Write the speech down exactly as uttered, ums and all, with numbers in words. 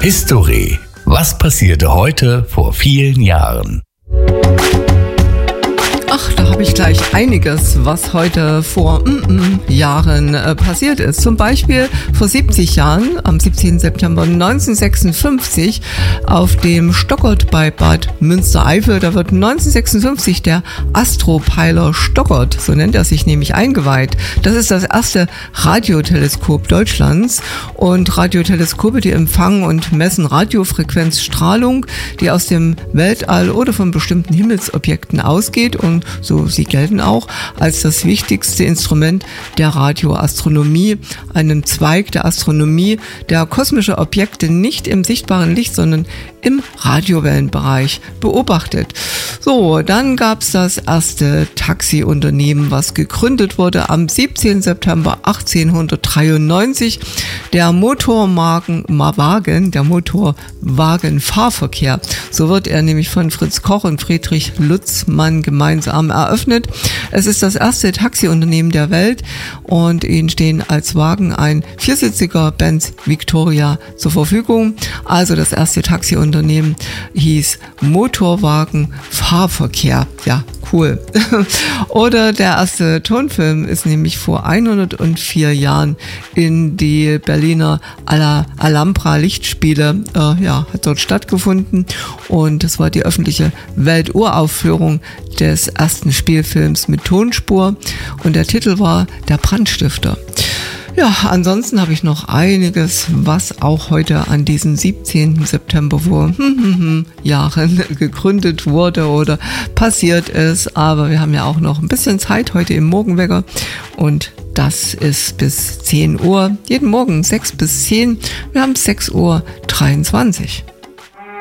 History. Was passierte heute vor vielen Jahren? Ach, da habe ich gleich einiges, was heute vor mm, mm, Jahren äh, passiert ist. Zum Beispiel vor siebzig Jahren, am siebzehnten September neunzehnhundertsechsundfünfzig, auf dem Stockert bei Bad Münstereifel, da wird neunzehnhundertsechsundfünfzig der Astropeiler Stockert, so nennt er sich nämlich, eingeweiht. Das ist das erste Radioteleskop Deutschlands, und Radioteleskope, die empfangen und messen Radiofrequenzstrahlung, die aus dem Weltall oder von bestimmten Himmelsobjekten ausgeht, und so sie gelten auch als das wichtigste Instrument der Radioastronomie, einem Zweig der Astronomie, der kosmische Objekte nicht im sichtbaren Licht, sondern im Radiowellenbereich beobachtet. So, dann gab es das erste Taxiunternehmen, was gegründet wurde am siebzehnten September achtzehnhundertdreiundneunzig. Der Motorwagen, der Motorwagenfahrverkehr. So wird er nämlich von Fritz Koch und Friedrich Lutzmann gemeinsam eröffnet. Es ist das erste Taxiunternehmen der Welt, und ihnen stehen als Wagen ein viersitziger Benz Victoria zur Verfügung. Also das erste Taxiunternehmen hieß Motorwagenfahrverkehr. Ja, cool. Oder der erste Tonfilm ist nämlich vor hundertvier Jahren in die Berliner Alhambra Lichtspiele, äh, ja, hat dort stattgefunden, und das war die öffentliche Welturaufführung des ersten Spielfilms mit Tonspur, und der Titel war Der Brandstifter. Ja, ansonsten habe ich noch einiges, was auch heute an diesem siebzehnten September vor hm, hm, hm, Jahren gegründet wurde oder passiert ist. Aber wir haben ja auch noch ein bisschen Zeit heute im Morgenwecker, und das ist bis zehn Uhr. Jeden Morgen sechs bis zehn. Wir haben sechs Uhr dreiundzwanzig.